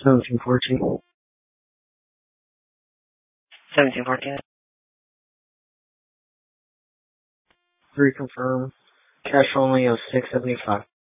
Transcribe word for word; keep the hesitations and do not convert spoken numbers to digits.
Seventeen fourteen. Seventeen fourteen. Three confirm. Cash only of six seventy five.